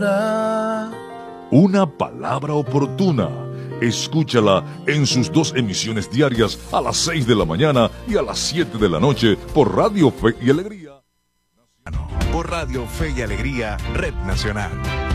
Una palabra oportuna. Escúchala en sus 2 emisiones diarias a las 6 de la mañana y a las 7 de la noche por Radio Fe y Alegría. Por Radio Fe y Alegría, Red Nacional.